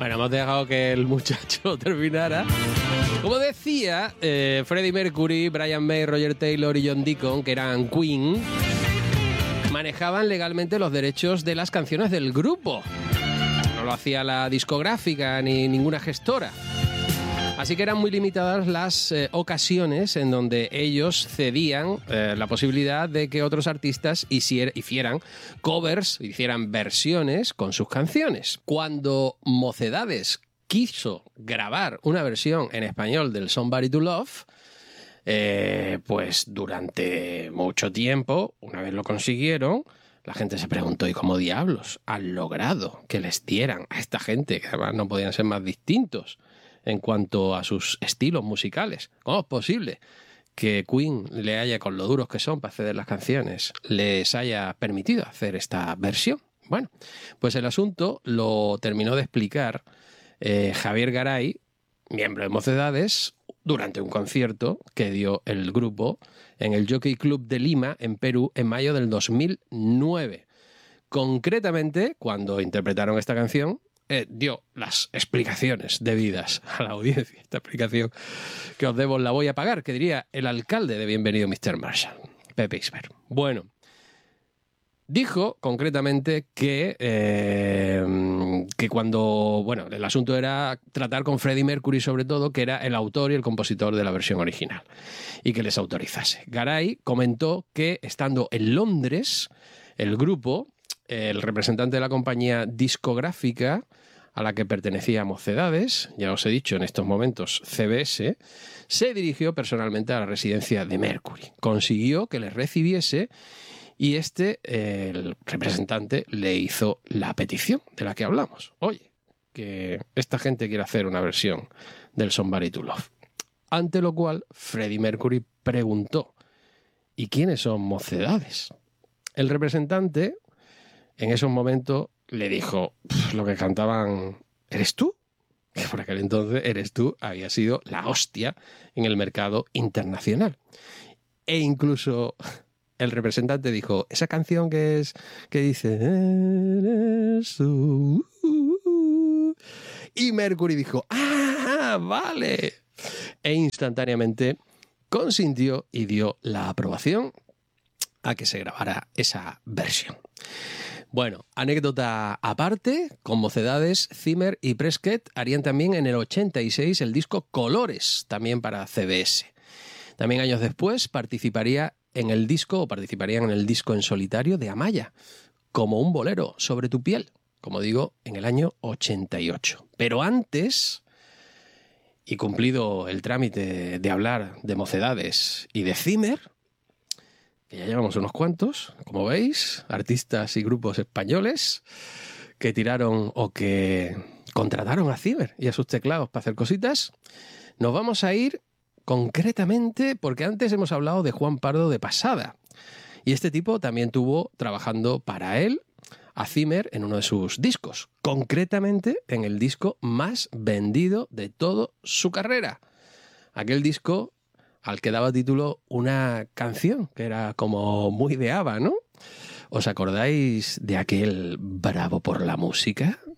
Bueno, hemos dejado que el muchacho terminara. Como decía, Freddie Mercury, Brian May, Roger Taylor y John Deacon, que eran Queen, manejaban legalmente los derechos de las canciones del grupo. No lo hacía la discográfica ni ninguna gestora. Así que eran muy limitadas las ocasiones en donde ellos cedían la posibilidad de que otros artistas hicieran covers, hicieran versiones con sus canciones. Cuando Mocedades quiso grabar una versión en español del Somebody to Love, pues durante mucho tiempo, una vez lo consiguieron, la gente se preguntó, ¿y cómo diablos han logrado que les dieran a esta gente, que además no podían ser más distintos en cuanto a sus estilos musicales? ¿Cómo es posible que Queen le haya, con lo duros que son para ceder las canciones, les haya permitido hacer esta versión? Bueno, pues el asunto lo terminó de explicar Javier Garay, miembro de Mocedades, durante un concierto que dio el grupo en el Jockey Club de Lima, en Perú, en mayo del 2009. Concretamente, cuando interpretaron esta canción, dio las explicaciones debidas a la audiencia. Esta explicación que os debo la voy a pagar, que diría el alcalde de Bienvenido Mr. Marshall, Pepe Isbert. Bueno, dijo concretamente que cuando, bueno, el asunto era tratar con Freddie Mercury sobre todo, que era el autor y el compositor de la versión original, y que les autorizase. Garay comentó que estando en Londres, el grupo, el representante de la compañía discográfica a la que pertenecía Mocedades, ya os he dicho en estos momentos CBS, se dirigió personalmente a la residencia de Mercury. Consiguió que les recibiese y el representante, le hizo la petición de la que hablamos. Oye, que esta gente quiere hacer una versión del Somebody to Love. Ante lo cual, Freddie Mercury preguntó, ¿y quiénes son Mocedades? El representante en esos momentos le dijo, lo que cantaban, ¿eres tú? Que por aquel entonces Eres tú había sido la hostia en el mercado internacional. E incluso el representante dijo, esa canción que dice, Eres tú. Y Mercury dijo, ¡ah, vale! E instantáneamente consintió y dio la aprobación a que se grabara esa versión. Bueno, anécdota aparte, con Mocedades, Zimmer y Prescott harían también en el 86 el disco Colores, también para CBS. También años después participarían en el disco en solitario de Amaya, como un bolero, Sobre tu piel, como digo, en el año 88. Pero antes, y cumplido el trámite de hablar de Mocedades y de Zimmer, que ya llevamos unos cuantos, como veis, artistas y grupos españoles que tiraron o que contrataron a Zimmer y a sus teclados para hacer cositas, nos vamos a ir concretamente, porque antes hemos hablado de Juan Pardo de pasada, y este tipo también tuvo trabajando para él a Zimmer en uno de sus discos, concretamente en el disco más vendido de toda su carrera, aquel disco al que daba título una canción que era como muy de ABBA, ¿no? ¿Os acordáis de aquel Bravo por la música?